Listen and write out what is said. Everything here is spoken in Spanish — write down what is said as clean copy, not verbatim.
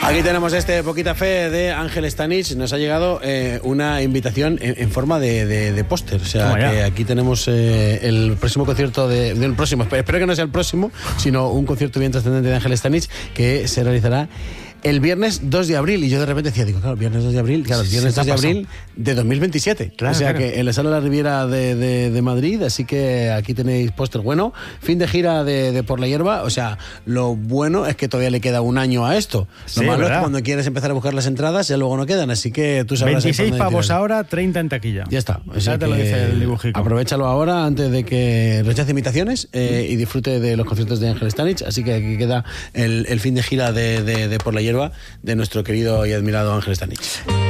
Aquí tenemos Poquita Fe de Ángel Stanich. Nos ha llegado una invitación en forma de póster. O sea, que aquí tenemos el próximo concierto del próximo. Espero que no sea el próximo, sino un concierto bien trascendente de Ángel Stanich que se realizará el viernes 2 de abril. Y yo de repente decía, viernes 2 de abril, viernes 2 de abril de 2027. Claro, o sea, que en la Sala de la Riviera de Madrid, así que aquí tenéis póster bueno. Fin de gira de Por la Hierba. O sea, lo bueno es que todavía le queda un año a esto. Lo malo es que cuando quieres empezar a buscar las entradas ya luego no quedan, así que tú sabrás. 26 pavos ahora, 30 en taquilla. Ya está. O sea, te lo dice el dibujico. Aprovechalo ahora antes de que rechace invitaciones y disfrute de los conciertos de Ángel Stanich. Así que aquí queda el fin de gira de Por la Hierba de nuestro querido y admirado Ángel Stanich.